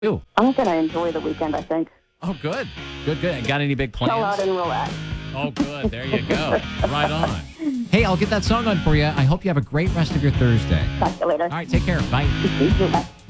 Ew. I'm going to enjoy the weekend, I think. Oh, good. Good. Got any big plans? Chill out and relax. Oh, good. There you go. Right on. Hey, I'll get that song on for you. I hope you have a great rest of your Thursday. Talk to you later. All right, take care. Bye. Bye.